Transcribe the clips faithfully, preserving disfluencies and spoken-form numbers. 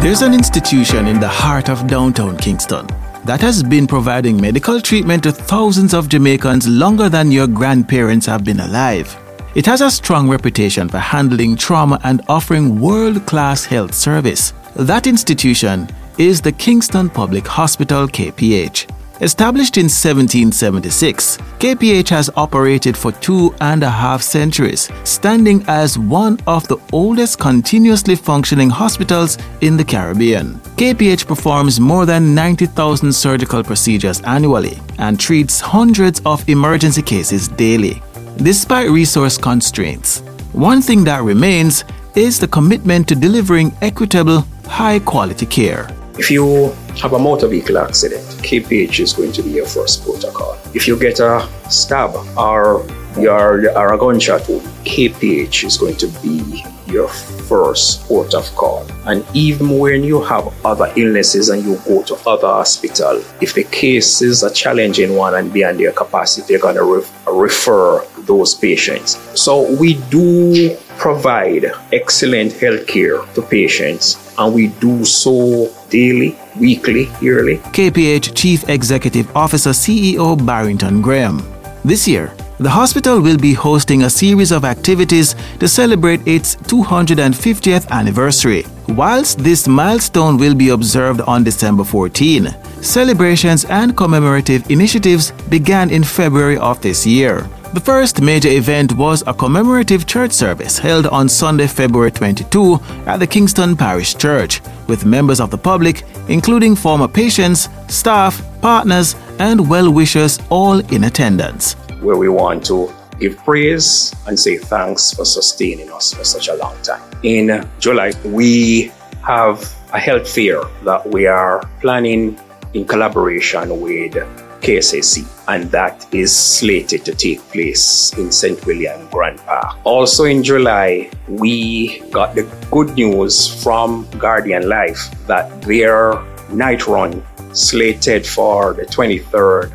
There's an institution in the heart of downtown Kingston that has been providing medical treatment to thousands of Jamaicans longer than your grandparents have been alive. It has a strong reputation for handling trauma and offering world-class health service. That institution is the Kingston Public Hospital, K P H. Established in seventeen seventy-six, K P H has operated for two and a half centuries, standing as one of the oldest continuously functioning hospitals in the Caribbean. K P H performs more than ninety thousand surgical procedures annually and treats hundreds of emergency cases daily. Despite resource constraints, one thing that remains is the commitment to delivering equitable, high-quality care. If you have a motor vehicle accident, K P H is going to be your first protocol. If you get a stab or, your, or a gunshot wound, K P H is going to be your first port of call. And even when you have other illnesses and you go to other hospital, if the case is a challenging one and beyond their capacity, they're going to re- refer those patients. So we do provide excellent health care to patients, and we do so daily, weekly, yearly. K P H Chief Executive Officer C E O Barrington Graham. This year, the hospital will be hosting a series of activities to celebrate its two hundred fiftieth anniversary. Whilst this milestone will be observed on December fourteenth, celebrations and commemorative initiatives began in February of this year. The first major event was a commemorative church service held on Sunday, February twenty-second at the Kingston Parish Church, with members of the public, including former patients, staff, partners, and well-wishers all in attendance. Where we want to give praise and say thanks for sustaining us for such a long time. In July, we have a health fair that we are planning in collaboration with K S A C, and that is slated to take place in Saint William Grand Park. Also in July, we got the good news from Guardian Life that their night run, slated for the twenty-third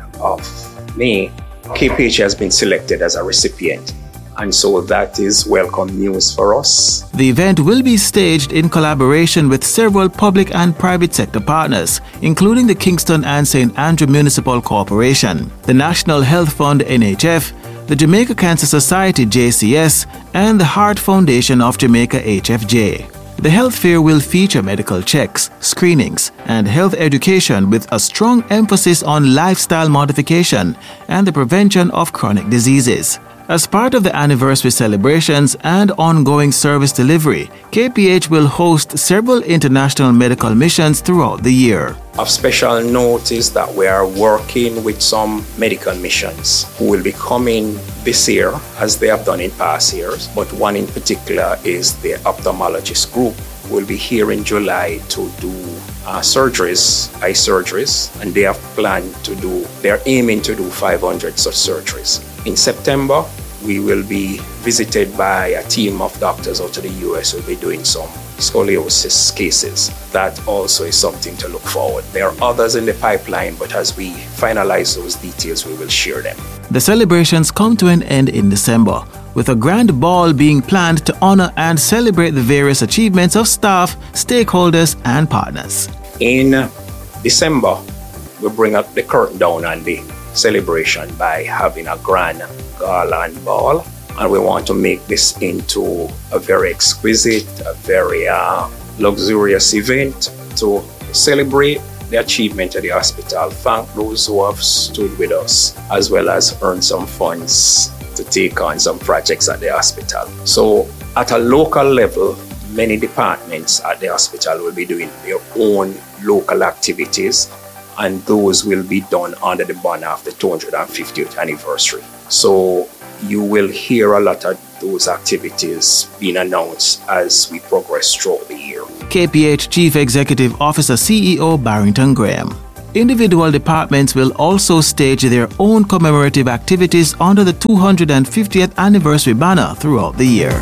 of May, K P H has been selected as a recipient. And so that is welcome news for us. The event will be staged in collaboration with several public and private sector partners, including the Kingston and Saint Andrew Municipal Corporation, the National Health Fund N H F, the Jamaica Cancer Society J C S, and the Heart Foundation of Jamaica H F J. The health fair will feature medical checks, screenings, and health education with a strong emphasis on lifestyle modification and the prevention of chronic diseases. As part of the anniversary celebrations and ongoing service delivery, K P H will host several international medical missions throughout the year. Of special note is that we are working with some medical missions who will be coming this year, as they have done in past years, but one in particular is the ophthalmologist group who will be here in July to do uh, surgeries, eye surgeries, and they have planned to do, they're aiming to do five hundred such surgeries. In September, we will be visited by a team of doctors out of the U S who will be doing some scoliosis cases. That also is something to look forward. There are others in the pipeline, but as we finalize those details, we will share them. The celebrations come to an end in December, with a grand ball being planned to honor and celebrate the various achievements of staff, stakeholders, and partners. In December, we bring up the curtain down on the celebration by having a grand gala and ball, and we want to make this into a very exquisite, a very uh, luxurious event to celebrate the achievement of the hospital, thank those who have stood with us, as well as earn some funds to take on some projects at the hospital. So at a local level, many departments at the hospital will be doing their own local activities, and those will be done under the banner of the two hundred fiftieth anniversary. So you will hear a lot of those activities being announced as we progress throughout the year. K P H Chief Executive Officer C E O Barrington Graham. Individual departments will also stage their own commemorative activities under the two hundred fiftieth anniversary banner throughout the year.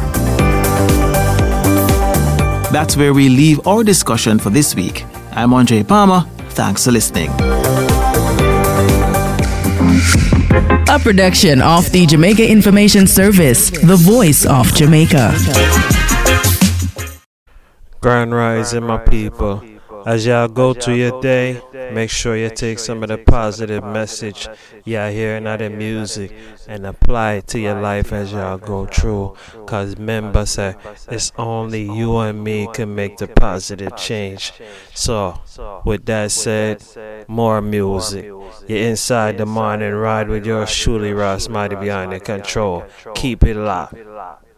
That's where we leave our discussion for this week. I'm Andre Palmer. Thanks for listening. A production of the Jamaica Information Service, the voice of Jamaica. Grand Rising, my people. As y'all go through your day, make sure you take some of the positive message y'all hearing out of music and apply it to your life as y'all go through. Cause remember, say, it's only you and me can make the positive change. So, with that said, more music. You're inside the morning ride with your Shuli Ross, mighty behind the control. Keep it locked.